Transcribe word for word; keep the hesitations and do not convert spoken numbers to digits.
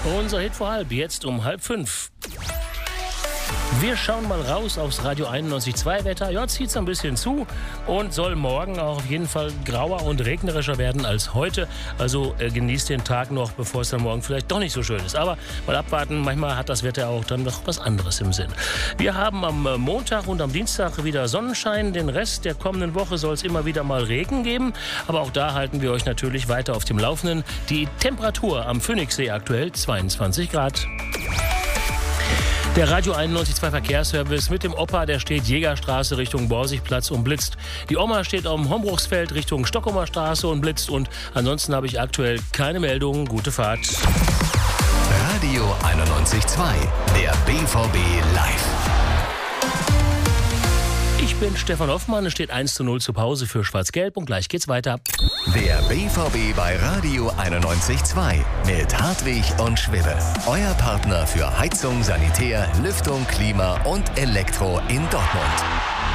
Unser Hit vor halb, jetzt um halb fünf. Wir schauen mal raus aufs Radio einundneunzig Komma zwei Wetter. Ja, zieht es ein bisschen zu und soll morgen auch auf jeden Fall grauer und regnerischer werden als heute. Also äh, genießt den Tag noch, bevor es dann morgen vielleicht doch nicht so schön ist. Aber mal abwarten, manchmal hat das Wetter auch dann noch was anderes im Sinn. Wir haben am äh, Montag und am Dienstag wieder Sonnenschein. Den Rest der kommenden Woche soll es immer wieder mal Regen geben. Aber auch da halten wir euch natürlich weiter auf dem Laufenden. Die Temperatur am Phoenixsee aktuell zweiundzwanzig Grad. Der Radio einundneunzig Komma zwei Verkehrsservice mit dem Opa, der steht Jägerstraße Richtung Borsigplatz und blitzt. Die Oma steht am Hombruchsfeld Richtung Stockholmer Straße und blitzt. Und ansonsten habe ich aktuell keine Meldungen. Gute Fahrt. Radio einundneunzig Komma zwei, der B V B live. Ich bin Stefan Hoffmann, es steht eins zu null zur Pause für Schwarz-Gelb und gleich geht's weiter. Der B V B bei Radio einundneunzig Komma zwei mit Hartwig und Schwibbe. Euer Partner für Heizung, Sanitär, Lüftung, Klima und Elektro in Dortmund.